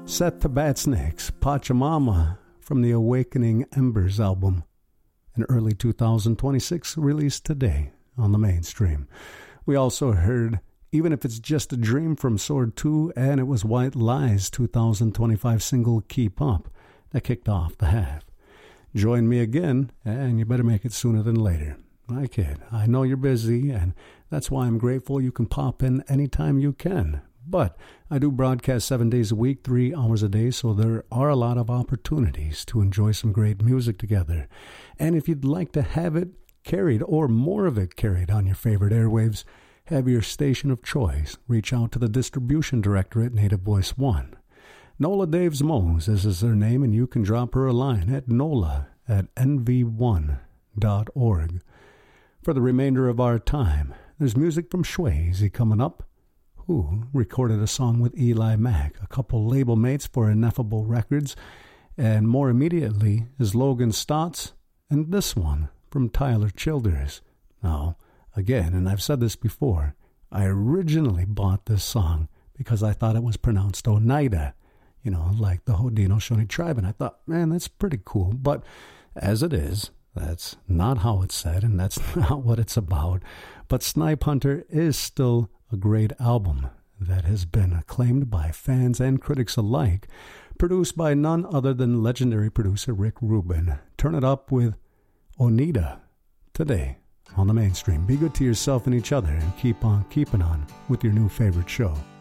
Seth Tabatsnik's Pachamama from the Awakening Embers album, an early 2026 release today on the mainstream. We also heard Even If It's Just a Dream from Sword 2, and it was White Lies' 2025 single Keep Up that kicked off the half. Join me again, and you better make it sooner than later. I kid. I know you're busy, and that's why I'm grateful you can pop in anytime you can. But I do broadcast 7 days a week, 3 hours a day, so there are a lot of opportunities to enjoy some great music together. And if you'd like to have it carried, or more of it carried on your favorite airwaves, have your station of choice reach out to the distribution director at Native Voice One. Nola Daves Mose, this is her name, and you can drop her a line at nola@nv1.org. For the remainder of our time, there's music from Shwazy coming up, who recorded a song with Eli Mack, a couple label mates for Ineffable Records, and more immediately is Logan Stotts, and this one from Tyler Childers. Now, again, and I've said this before, I originally bought this song because I thought it was pronounced Oneida, you know, like the Haudenosaunee tribe, and I thought, man, that's pretty cool, but as it is, that's not how it's said, and that's not what it's about. But Snipe Hunter is still a great album that has been acclaimed by fans and critics alike, produced by none other than legendary producer Rick Rubin. Turn it up with Oneida today on the mainstream. Be good to yourself and each other, and keep on keeping on with your new favorite show.